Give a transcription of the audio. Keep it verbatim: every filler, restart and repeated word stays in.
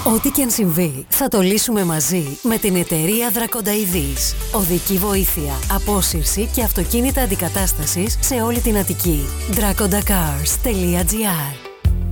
Ό,τι και αν συμβεί, θα το λύσουμε μαζί με την εταιρεία Drakonda ι βις. Οδική βοήθεια, απόσυρση και αυτοκίνητα αντικατάστασης σε όλη την Αττική. drakonda cars τελεία gr